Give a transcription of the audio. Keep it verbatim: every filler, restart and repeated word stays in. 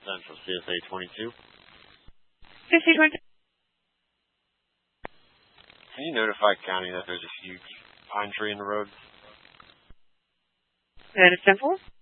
Central, C S A twenty-two. C S A twenty-two. Can you notify county that there's a huge pine tree in the road? That is simple.